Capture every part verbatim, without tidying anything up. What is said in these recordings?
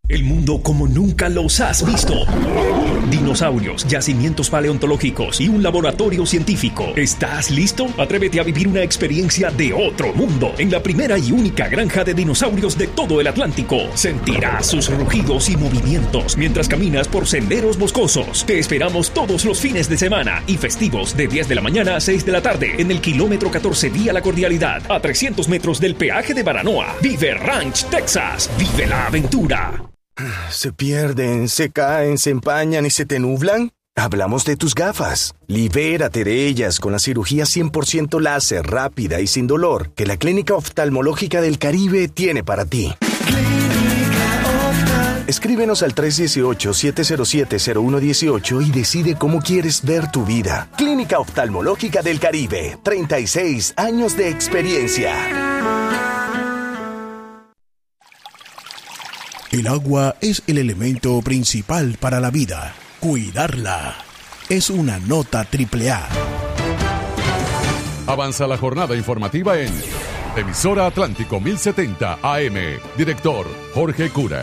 El mundo como nunca los has visto. Dinosaurios, yacimientos paleontológicos y un laboratorio científico. ¿Estás listo? Atrévete a vivir una experiencia de otro mundo en la primera y única granja de dinosaurios de todo el Atlántico. Sentirás sus rugidos y movimientos mientras caminas por senderos boscosos. Te esperamos todos los fines de semana y festivos de diez de la mañana a seis de la tarde en el kilómetro catorce vía La Cordialidad, a trescientos metros del peaje de Baranoa. Vive Ranch, Texas. Vive la aventura. ¿Se pierden, se caen, se empañan y se te nublan? Hablamos de tus gafas. Libérate de ellas con la cirugía cien por ciento láser rápida y sin dolor que la Clínica Oftalmológica del Caribe tiene para ti. Escríbenos al tres uno ocho, siete cero siete, cero uno uno ocho y decide cómo quieres ver tu vida. Clínica Oftalmológica del Caribe. treinta y seis años de experiencia. El agua es el elemento principal para la vida. Cuidarla es una nota triple A. Avanza la jornada informativa en Emisora Atlántico mil setenta A M. Director Jorge Cura.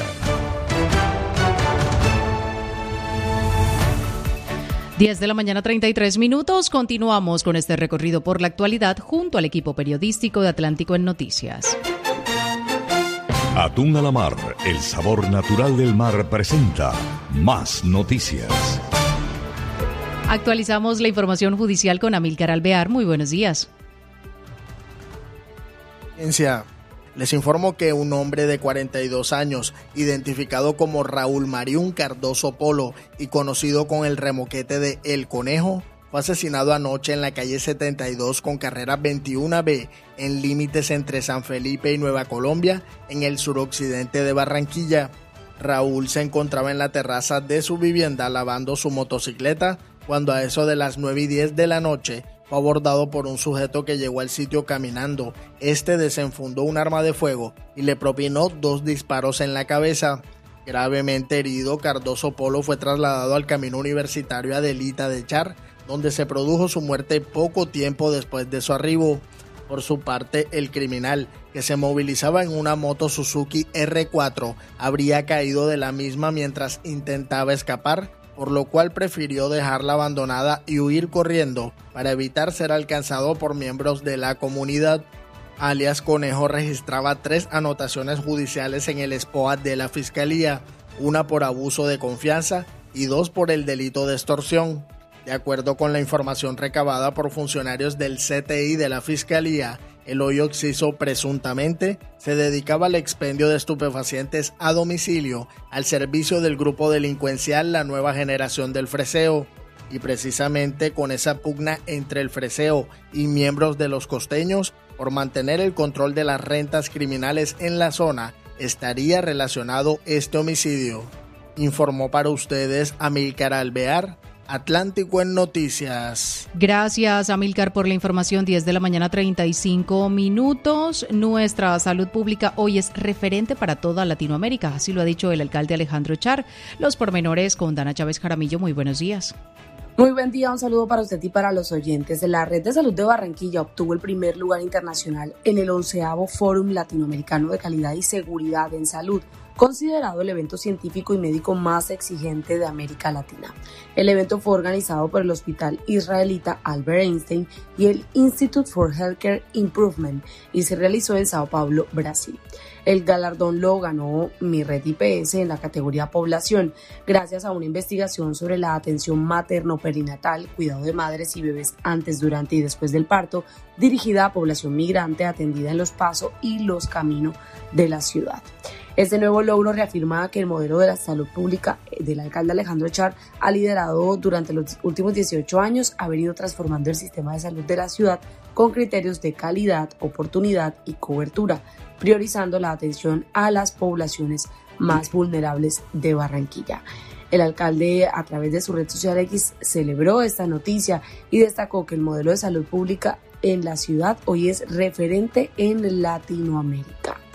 diez de la mañana, treinta y tres minutos. Continuamos con este recorrido por la actualidad junto al equipo periodístico de Atlántico en Noticias. Atún a la mar, el sabor natural del mar presenta más noticias. Actualizamos la información judicial con Amílcar Alvear. Muy buenos días. Les informo que un hombre de cuarenta y dos años, identificado como Raúl Mariún Cardoso Polo y conocido con el remoquete de El Conejo, fue asesinado anoche en la calle setenta y dos con carrera veintiuno B, en límites entre San Felipe y Nueva Colombia, en el suroccidente de Barranquilla. Raúl se encontraba en la terraza de su vivienda lavando su motocicleta cuando a eso de las nueve y diez de la noche fue abordado por un sujeto que llegó al sitio caminando. Este desenfundó un arma de fuego y le propinó dos disparos en la cabeza. Gravemente herido, Cardoso Polo fue trasladado al Camino Universitario Adelita de Char, donde se produjo su muerte poco tiempo después de su arribo. Por su parte, el criminal, que se movilizaba en una moto Suzuki R cuatro, habría caído de la misma mientras intentaba escapar, por lo cual prefirió dejarla abandonada y huir corriendo para evitar ser alcanzado por miembros de la comunidad. Alias Conejo registraba tres anotaciones judiciales en el S P O A de la Fiscalía, una por abuso de confianza y dos por el delito de extorsión. De acuerdo con la información recabada por funcionarios del C T I de la Fiscalía, el hoy occiso presuntamente se dedicaba al expendio de estupefacientes a domicilio al servicio del grupo delincuencial La Nueva Generación del Freseo. Y precisamente con esa pugna entre el Freseo y miembros de los costeños por mantener el control de las rentas criminales en la zona, estaría relacionado este homicidio. Informó para ustedes Amílcar Alvear, Atlántico en Noticias. Gracias, Amílcar, por la información. diez de la mañana, treinta y cinco minutos. Nuestra salud pública hoy es referente para toda Latinoamérica, así lo ha dicho el alcalde Alejandro Char. Los pormenores con Dana Chávez Jaramillo. Muy buenos días. Muy buen día, un saludo para usted y para los oyentes. La Red de Salud de Barranquilla obtuvo el primer lugar internacional en el onceavo Fórum Latinoamericano de Calidad y Seguridad en Salud, considerado el evento científico y médico más exigente de América Latina. El evento fue organizado por el Hospital Israelita Albert Einstein y el Institute for Healthcare Improvement y se realizó en Sao Paulo, Brasil. El galardón lo ganó Mi Red I P S en la categoría Población, gracias a una investigación sobre la atención materno-perinatal, cuidado de madres y bebés antes, durante y después del parto, dirigida a población migrante atendida en Los Pasos y Los Caminos de la ciudad. Este nuevo logro reafirma que el modelo de la salud pública del alcalde Alejandro Char ha liderado durante los últimos dieciocho años, ha venido transformando el sistema de salud de la ciudad con criterios de calidad, oportunidad y cobertura, priorizando la atención a las poblaciones más vulnerables de Barranquilla. El alcalde, a través de su red social X, celebró esta noticia y destacó que el modelo de salud pública en la ciudad hoy es referente en Latinoamérica.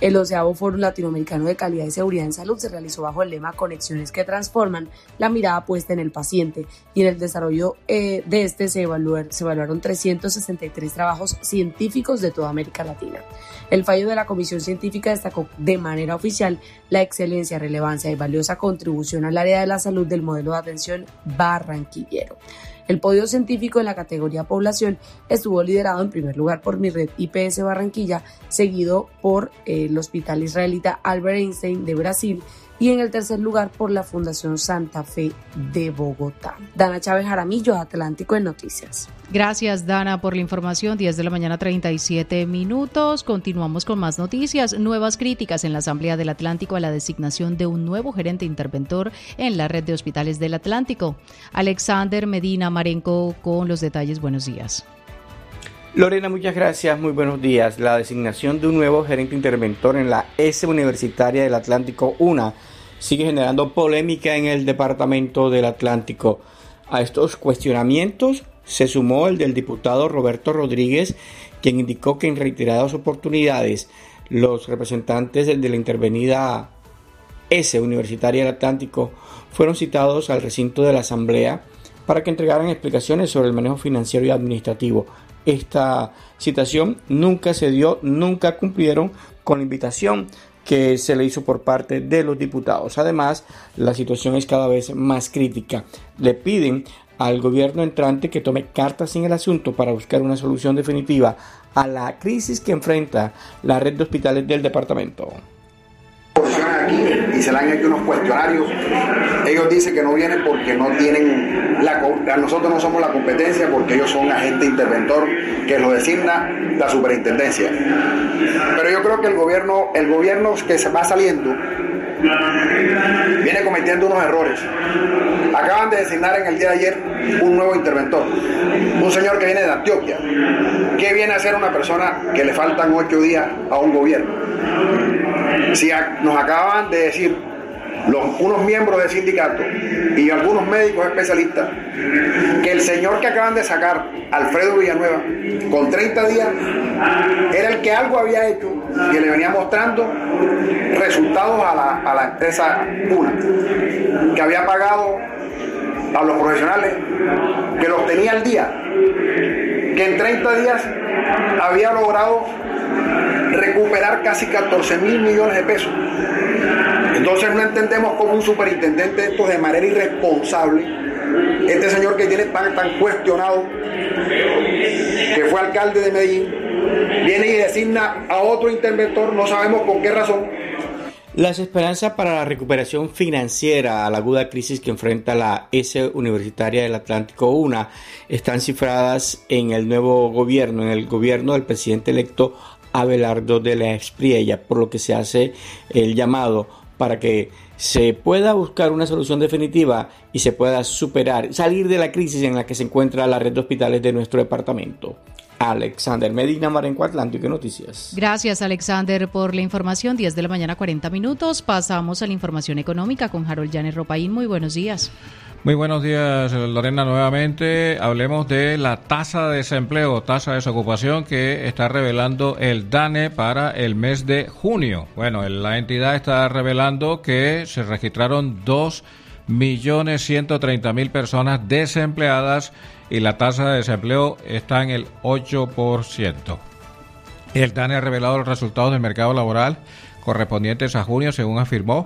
El onceavo Foro Latinoamericano de Calidad y Seguridad en Salud se realizó bajo el lema Conexiones que transforman, la mirada puesta en el paciente, y en el desarrollo eh, de este se, evaluar, se evaluaron trescientos sesenta y tres trabajos científicos de toda América Latina. El fallo de la Comisión Científica destacó de manera oficial la excelencia, relevancia y valiosa contribución al área de la salud del modelo de atención barranquillero. El podio científico en la categoría población estuvo liderado en primer lugar por mi red I P S Barranquilla, seguido por eh, el Hospital Israelita Albert Einstein de Brasil y en el tercer lugar por la Fundación Santa Fe de Bogotá. Dana Chávez Jaramillo, Atlántico en Noticias. Gracias, Dana, por la información. diez de la mañana, treinta y siete minutos. Continuamos con más noticias. Nuevas críticas en la Asamblea del Atlántico a la designación de un nuevo gerente interventor en la red de hospitales del Atlántico. Alexander Medina Marenco con los detalles. Buenos días. Lorena, muchas gracias. Muy buenos días. La designación de un nuevo gerente interventor en la S Universitaria del Atlántico UNA sigue generando polémica en el Departamento del Atlántico. A estos cuestionamientos se sumó el del diputado Roberto Rodríguez, quien indicó que en reiteradas oportunidades los representantes de la intervenida S Universitaria del Atlántico fueron citados al recinto de la Asamblea para que entregaran explicaciones sobre el manejo financiero y administrativo. Esta citación nunca se dio, nunca cumplieron con la invitación que se le hizo por parte de los diputados. Además, la situación es cada vez más crítica. Le piden al gobierno entrante que tome cartas en el asunto para buscar una solución definitiva a la crisis que enfrenta la red de hospitales del departamento. Aquí y se le han hecho unos cuestionarios. Ellos dicen que no vienen porque no tienen la, nosotros no somos la competencia, porque ellos son agente interventor que lo designa la superintendencia. Pero yo creo que el gobierno, el gobierno que se va saliendo viene cometiendo unos errores. Acaban de designar en el día de ayer un nuevo interventor, un señor que viene de Antioquia. ¿Qué viene a hacer una persona que le faltan ocho días a un gobierno? Si nos acaban de decir los, unos miembros del sindicato y algunos médicos especialistas que el señor que acaban de sacar, Alfredo Villanueva, con treinta días, era el que algo había hecho, que le venía mostrando resultados a la, a la empresa UNA, que había pagado a los profesionales, que los tenía al día, que en treinta días había logrado recuperar casi catorce mil millones de pesos. Entonces no entendemos cómo un superintendente de estos de manera irresponsable, este señor que tiene tan, tan cuestionado, que fue alcalde de Medellín, viene y designa a otro interventor, no sabemos con qué razón. Las esperanzas para la recuperación financiera a la aguda crisis que enfrenta la S Universitaria del Atlántico UNA están cifradas en el nuevo gobierno, en el gobierno del presidente electo Abelardo de la Espriella, por lo que se hace el llamado para que se pueda buscar una solución definitiva y se pueda superar, salir de la crisis en la que se encuentra la red de hospitales de nuestro departamento. Alexander Medina Marenco, Atlántico Noticias. Gracias, Alexander, por la información. diez de la mañana, cuarenta minutos. Pasamos a la información económica con Harold Llanes Ropaín. Muy buenos días. Muy buenos días, Lorena, nuevamente. Hablemos de la tasa de desempleo, tasa de desocupación que está revelando el DANE para el mes de junio. Bueno, la entidad está revelando que se registraron dos millones ciento treinta mil personas desempleadas y la tasa de desempleo está en el ocho por ciento. El DANE ha revelado los resultados del mercado laboral correspondientes a junio, según afirmó.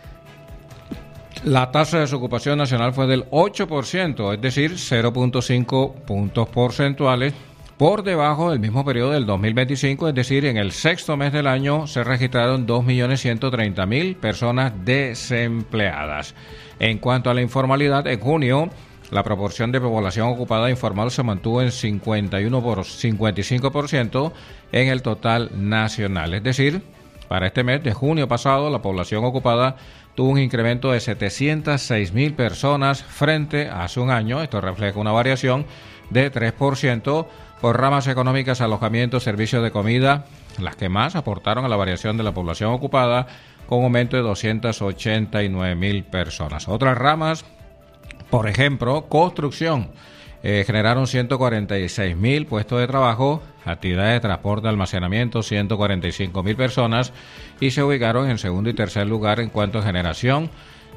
La tasa de desocupación nacional fue del ocho por ciento, es decir, cero punto cinco puntos porcentuales, por debajo del mismo periodo del dos mil veinticinco, es decir, en el sexto mes del año se registraron dos millones ciento treinta mil personas desempleadas. En cuanto a la informalidad, en junio, la proporción de población ocupada informal se mantuvo en cincuenta y uno por cincuenta y cinco por ciento en el total nacional, es decir, para este mes de junio pasado, la población ocupada tuvo un incremento de setecientas seis mil personas frente a hace un año. Esto refleja una variación de tres por ciento por ramas económicas, alojamiento, servicios de comida, las que más aportaron a la variación de la población ocupada, con un aumento de doscientas ochenta y nueve mil personas. Otras ramas, por ejemplo, construcción. eh, generaron ciento cuarenta y seis mil puestos de trabajo, actividades de transporte, almacenamiento, ciento cuarenta y cinco mil personas, y se ubicaron en segundo y tercer lugar en cuanto a generación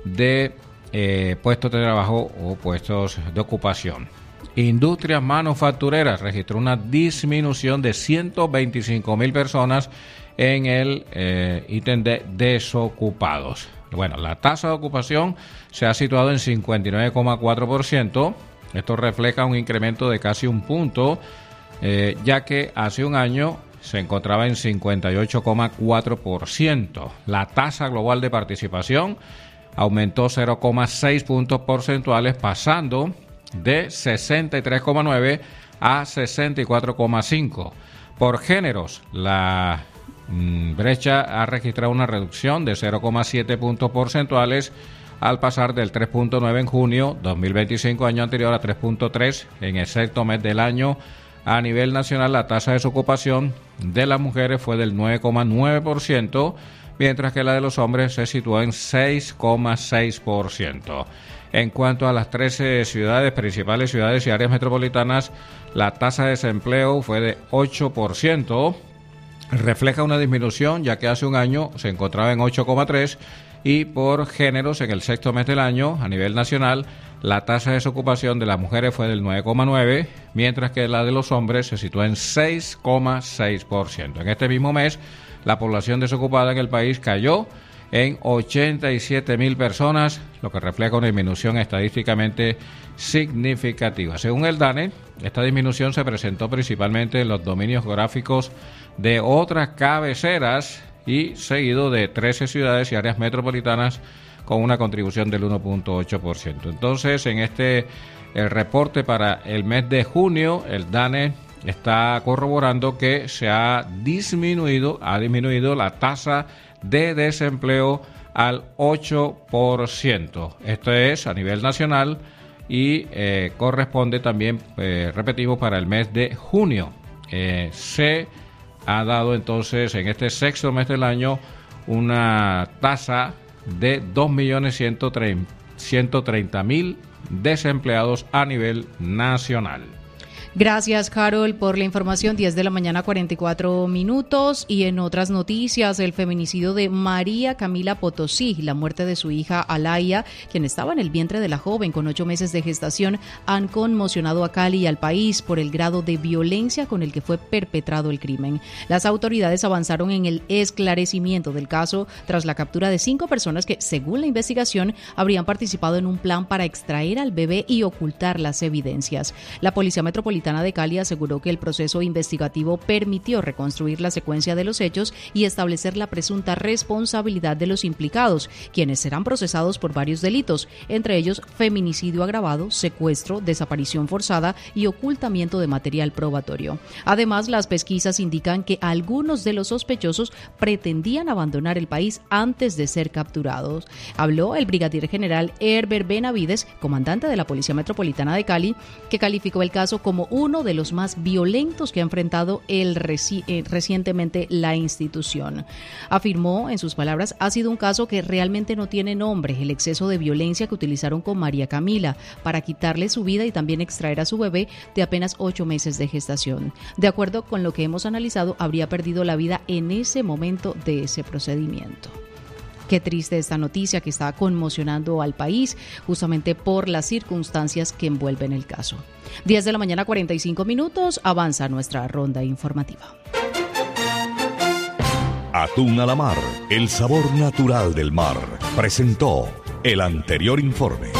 de eh, puestos de trabajo o puestos de ocupación. Industrias manufactureras registró una disminución de ciento veinticinco mil personas en el eh, ítem de desocupados. Bueno, la tasa de ocupación se ha situado en cincuenta y nueve coma cuatro por ciento. Esto refleja un incremento de casi un punto, eh, ya que hace un año se encontraba en cincuenta y ocho coma cuatro por ciento. La tasa global de participación aumentó cero coma seis puntos porcentuales, pasando de sesenta y tres coma nueve a sesenta y cuatro coma cinco. Por géneros, la mm, brecha ha registrado una reducción de cero coma siete puntos porcentuales al pasar del tres punto nueve en junio dos mil veinticinco, año anterior, a tres punto tres en el sexto mes del año. A nivel nacional, la tasa de desocupación de las mujeres fue del nueve coma nueve por ciento, mientras que la de los hombres se situó en seis coma seis por ciento. En cuanto a las trece ciudades, principales ciudades y áreas metropolitanas, la tasa de desempleo fue de ocho por ciento. Refleja una disminución, ya que hace un año se encontraba en ocho coma tres por ciento. Y por géneros, en el sexto mes del año, a nivel nacional, la tasa de desocupación de las mujeres fue del nueve coma nueve por ciento, mientras que la de los hombres se sitúa en seis coma seis por ciento. En este mismo mes, la población desocupada en el país cayó en ochenta y siete mil personas, lo que refleja una disminución estadísticamente significativa. Según el DANE, esta disminución se presentó principalmente en los dominios geográficos de otras cabeceras y seguido de trece ciudades y áreas metropolitanas con una contribución del uno punto ocho por ciento. Entonces, en este el reporte para el mes de junio, el DANE está corroborando que se ha disminuido, ha disminuido la tasa de desempleo al ocho por ciento. Esto es a nivel nacional y eh, corresponde también, eh, repetimos, para el mes de junio. Eh, se ha dado entonces en este sexto mes del año una tasa de dos millones ciento treinta mil desempleados a nivel nacional. Gracias, Carol, por la información. diez de la mañana, cuarenta y cuatro minutos. Y en otras noticias, el feminicidio de María Camila Potosí, la muerte de su hija Alaya, quien estaba en el vientre de la joven con ocho meses de gestación, han conmocionado a Cali y al país por el grado de violencia con el que fue perpetrado el crimen. Las autoridades avanzaron en el esclarecimiento del caso tras la captura de cinco personas que, según la investigación, habrían participado en un plan para extraer al bebé y ocultar las evidencias. La Policía Metropolitana de Cali aseguró que el proceso investigativo permitió reconstruir la secuencia de los hechos y establecer la presunta responsabilidad de los implicados, quienes serán procesados por varios delitos, entre ellos feminicidio agravado, secuestro, desaparición forzada y ocultamiento de material probatorio. Además, las pesquisas indican que algunos de los sospechosos pretendían abandonar el país antes de ser capturados. Habló el brigadier general Herbert Benavides, comandante de la Policía Metropolitana de Cali, que calificó el caso como uno de los más violentos que ha enfrentado el reci- eh, recientemente la institución. Afirmó, en sus palabras, ha sido un caso que realmente no tiene nombre, el exceso de violencia que utilizaron con María Camila para quitarle su vida y también extraer a su bebé de apenas ocho meses de gestación. De acuerdo con lo que hemos analizado, habría perdido la vida en ese momento de ese procedimiento. Qué triste esta noticia que está conmocionando al país justamente por las circunstancias que envuelven el caso. diez de la mañana, cuarenta y cinco minutos, avanza nuestra ronda informativa. Atún a la mar, el sabor natural del mar, presentó el anterior informe.